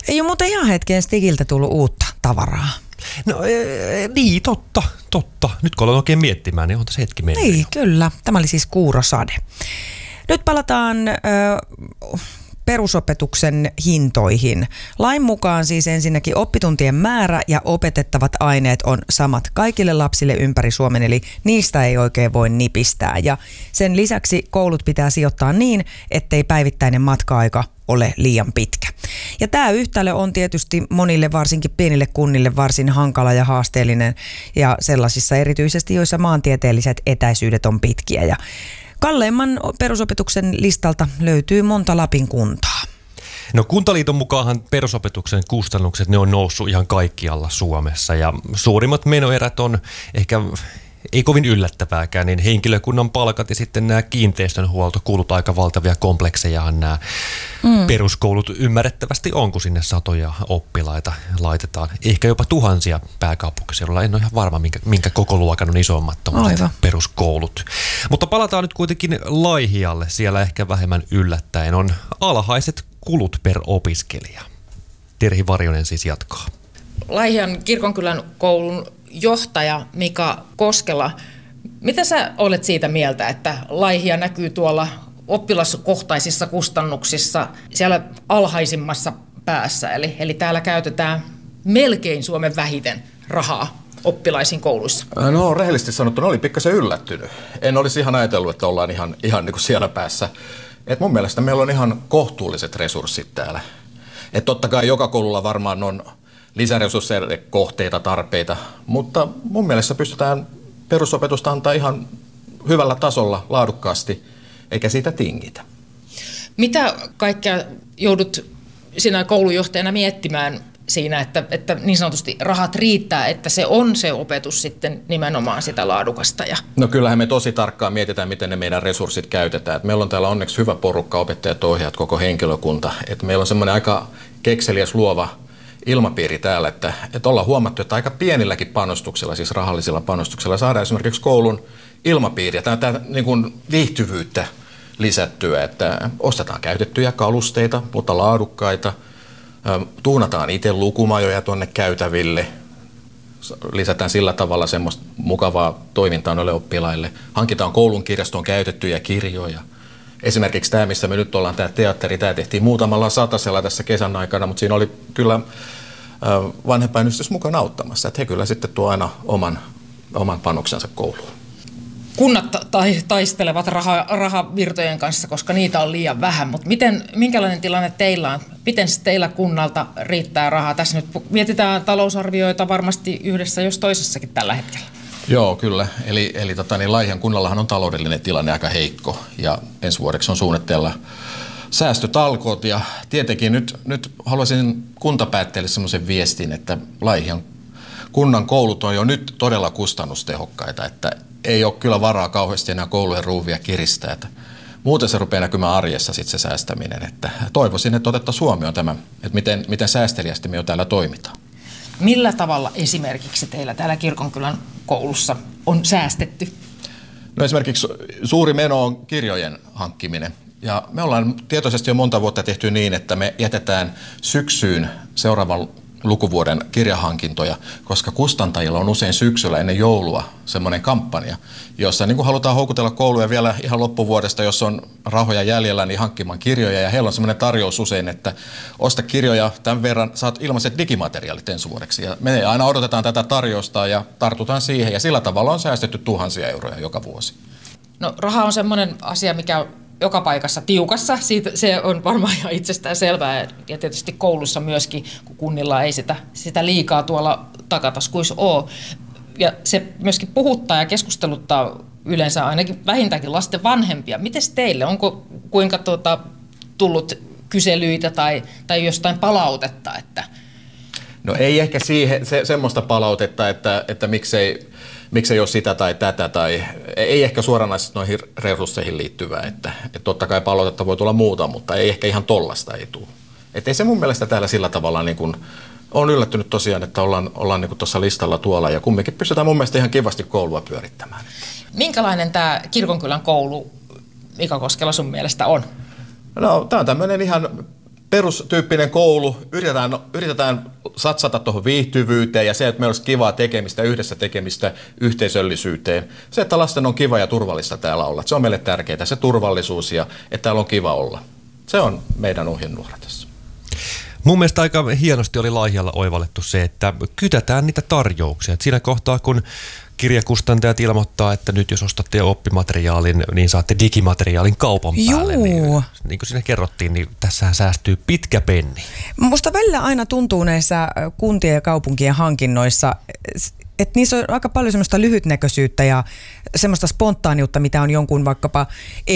Ei ole muuten ihan hetkeen Stigiltä tullut uutta tavaraa. No niin, totta. Nyt kun olen oikein miettimään, niin on tässä hetki mennyt. Niin, kyllä. Tämä oli siis Kuurosade. Nyt palataan perusopetuksen hintoihin. Lain mukaan siis ensinnäkin oppituntien määrä ja opetettavat aineet on samat kaikille lapsille ympäri Suomen, eli niistä ei oikein voi nipistää. Ja sen lisäksi koulut pitää sijoittaa niin, ettei päivittäinen matka-aika ole liian pitkä. Ja tämä yhtälö on tietysti monille, varsinkin pienille kunnille, varsin hankala ja haasteellinen, ja sellaisissa erityisesti, joissa maantieteelliset etäisyydet on pitkiä. Ja kalleimman perusopetuksen listalta löytyy monta Lapin kuntaa. No Kuntaliiton mukaanhan perusopetuksen kustannukset, ne on noussut ihan kaikkialla Suomessa, ja suurimmat menoerät on ehkä ei kovin yllättävääkään, niin henkilökunnan palkat ja sitten nämä kiinteistönhuoltokulut, aika valtavia kompleksejahan nämä peruskoulut ymmärrettävästi on, kun sinne satoja oppilaita laitetaan. Ehkä jopa tuhansia pääkaupunkiseudulla. En ole ihan varma, minkä koko luokan on isommat peruskoulut. Mutta palataan nyt kuitenkin Laihialle. Siellä ehkä vähemmän yllättäen on alhaiset kulut per opiskelija. Terhi Varjonen siis jatkaa. Laihian kirkonkylän koulun johtaja Mika Koskela, mitä sä olet siitä mieltä, että Laihia näkyy tuolla oppilaskohtaisissa kustannuksissa siellä alhaisimmassa päässä, eli täällä käytetään melkein Suomen vähiten rahaa oppilaisiin kouluissa? No rehellisesti sanottuna oli pikkasen yllättynyt. En olisi ihan ajatellut, että ollaan ihan niin kuin siellä päässä. Et mun mielestä meillä on ihan kohtuulliset resurssit täällä. Et totta kai joka koululla varmaan on lisäresursseille kohteita, tarpeita, mutta mun mielestä pystytään perusopetusta antaa ihan hyvällä tasolla, laadukkaasti, eikä siitä tingitä. Mitä kaikkea joudut sinä koulujohtajana miettimään siinä, että niin sanotusti rahat riittää, että se on se opetus sitten nimenomaan sitä laadukasta? No kyllähän me tosi tarkkaan mietitään, miten ne meidän resurssit käytetään. Et meillä on täällä onneksi hyvä porukka, opettajat, ohjaajat, koko henkilökunta. Et meillä on semmoinen aika kekseliäs, luova ilmapiiri täällä, että ollaan huomattu, että aika pienilläkin panostuksilla, siis rahallisilla panostuksilla, saadaan esimerkiksi koulun ilmapiiriä, tätä niin kuin viihtyvyyttä lisättyä, että ostetaan käytettyjä kalusteita, mutta laadukkaita, tuunataan itse lukumajoja tuonne käytäville, lisätään sillä tavalla semmoista mukavaa toimintaa noille oppilaille, hankitaan koulun kirjastoon käytettyjä kirjoja. Esimerkiksi tämä, missä me nyt ollaan, tämä teatteri, tämä tehtiin muutamalla satasella tässä kesän aikana, mutta siinä oli kyllä vanhempainyhdistys mukana auttamassa, että he kyllä sitten tuo aina oman panoksensa kouluun. Kunnat taistelevat rahavirtojen kanssa, koska niitä on liian vähän, mutta minkälainen tilanne teillä on? Miten teillä kunnalta riittää rahaa? Tässä nyt mietitään talousarvioita varmasti yhdessä jos toisessakin tällä hetkellä. Joo, kyllä. Eli Laihian kunnallahan on taloudellinen tilanne aika heikko ja ensi vuodeksi on suunnitteilla säästötalkoot ja tietenkin nyt haluaisin kuntapäättäjille semmoisen viestin, että Laihian kunnan koulut on jo nyt todella kustannustehokkaita, että ei ole kyllä varaa kauheasti enää koulujen ruuvia kiristää. Että muuten se rupeaa näkymään arjessa sitten se säästäminen. Että toivoisin, että otettaisiin huomioon tämä, että miten säästeliästi me jo täällä toimitaan. Millä tavalla esimerkiksi teillä täällä Kirkonkylän koulussa on säästetty? No esimerkiksi suuri meno on kirjojen hankkiminen. Ja me ollaan tietoisesti jo monta vuotta tehty niin, että me jätetään syksyyn seuraavan lukuvuoden kirjahankintoja, koska kustantajilla on usein syksyllä ennen joulua semmoinen kampanja, jossa niin kuin halutaan houkutella kouluja vielä ihan loppuvuodesta, jos on rahoja jäljellä, niin hankkimaan kirjoja. Ja heillä on semmoinen tarjous usein, että osta kirjoja, tämän verran saat ilmaiset digimateriaalit ensi vuodeksi. Ja me aina odotetaan tätä tarjousta ja tartutaan siihen, ja sillä tavalla on säästetty tuhansia euroja joka vuosi. No raha on semmoinen asia, mikä joka paikassa tiukassa. Se on varmaan ihan itsestään selvää ja tietysti koulussa myöskin, kun kunnilla ei sitä liikaa tuolla takataskuissa ole. Ja se myöskin puhuttaa ja keskusteluttaa yleensä ainakin vähintäänkin lasten vanhempia. Mites teille? Onko kuinka tullut kyselyitä tai jostain palautetta? No ei ehkä semmoista palautetta, että miksei ole sitä tai tätä, tai ei ehkä suoranaisesti noihin resursseihin liittyvää, että totta kai palautetta voi tulla muuta, mutta ei ehkä ihan tollasta ei tule. Että ei se mun mielestä täällä sillä tavalla, niin kuin, olen yllättynyt tosiaan, että ollaan niin kuin tuossa listalla tuolla, ja kumminkin pystytään mun mielestä ihan kivasti koulua pyörittämään. Minkälainen tämä Kirkonkylän koulu, Mika Koskela, sun mielestä on? No tämä on tämmöinen ihan perustyyppinen koulu, yritetään satsata tuohon viihtyvyyteen ja se, että meillä olisi kivaa tekemistä, yhdessä tekemistä yhteisöllisyyteen. Se, että lasten on kiva ja turvallista täällä olla, se on meille tärkeää, se turvallisuus ja että täällä on kiva olla. Se on meidän ohjenuora tässä. Mun mielestä aika hienosti oli Laihialla oivallettu se, että kytätään niitä tarjouksia. Et siinä kohtaa, kun kirjakustantajat ilmoittaa, että nyt jos ostatte oppimateriaalin, niin saatte digimateriaalin kaupan päälle. Niin kuin siinä kerrottiin, niin tässähän säästyy pitkä penni. Musta välillä aina tuntuu näissä kuntien ja kaupunkien hankinnoissa, että niissä on aika paljon semmoista lyhytnäköisyyttä ja semmoista spontaaniutta, mitä on jonkun vaikkapa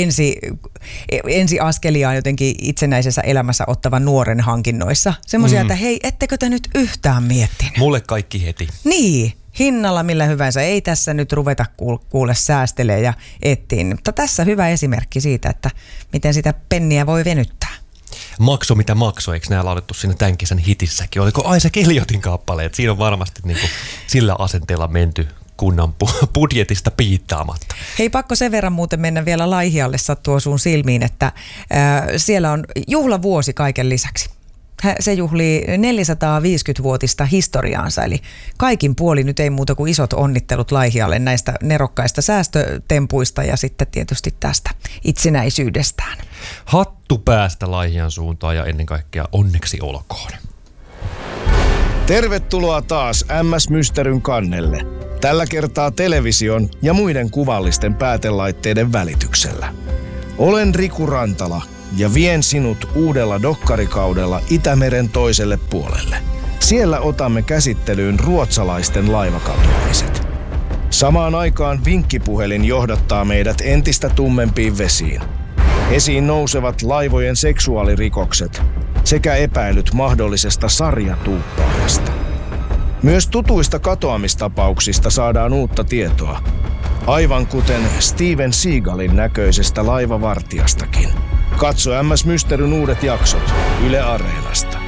ensi askeliaan jotenkin itsenäisessä elämässä ottavan nuoren hankinnoissa. Semmoisia, että hei, ettekö te nyt yhtään miettinyt? Mulle kaikki heti. Niin, hinnalla millä hyvänsä. Ei tässä nyt ruveta kuule säästelee ja etsiin. Mutta tässä hyvä esimerkki siitä, että miten sitä penniä voi venyttää. Makso mitä maksoi, eikö nämä laulettu siinä tämän kesän hitissäkin? Oliko Aisa Keljotin kappaleet? Siinä on varmasti niin kuin sillä asenteella menty kunnan budjetista piittaamatta. Hei, pakko sen verran muuten mennä vielä Laihialle, sattuu sun silmiin, että siellä on juhlavuosi kaiken lisäksi. Se juhlii 450-vuotista historiaansa, eli kaikin puoli nyt ei muuta kuin isot onnittelut Laihialle näistä nerokkaista säästötempuista ja sitten tietysti tästä itsenäisyydestään. Hattu päästä Laihian suuntaan ja ennen kaikkea onneksi olkoon. Tervetuloa taas MS Mysteryn kannelle. Tällä kertaa television ja muiden kuvallisten päätelaitteiden välityksellä. Olen Riku Rantala ja vien sinut uudella dokkarikaudella Itämeren toiselle puolelle. Siellä otamme käsittelyyn ruotsalaisten laivakatoamiset. Samaan aikaan vinkkipuhelin johdattaa meidät entistä tummempiin vesiin. Esiin nousevat laivojen seksuaalirikokset sekä epäilyt mahdollisesta sarjatuuppaajasta. Myös tutuista katoamistapauksista saadaan uutta tietoa, aivan kuten Steven Seagalin näköisestä laivavartijastakin. Katso MS Mysteryn uudet jaksot Yle Areenasta.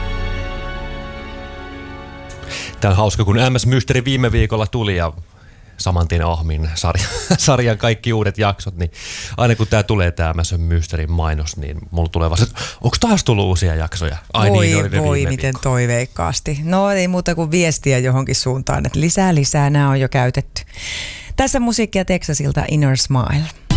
Tämä on hauska, kun MS Mystery viime viikolla tuli ja saman tien ahmin sarjan kaikki uudet jaksot, niin aina kun tämä tulee tämä MS Mysterin mainos, niin mulla tulee vasta, että onko taas tullut uusia jaksoja? Ai voi, miten toiveikkaasti. No ei muuta kuin viestiä johonkin suuntaan, että lisää, nämä on jo käytetty. Tässä musiikkia Texasilta Inner Smile.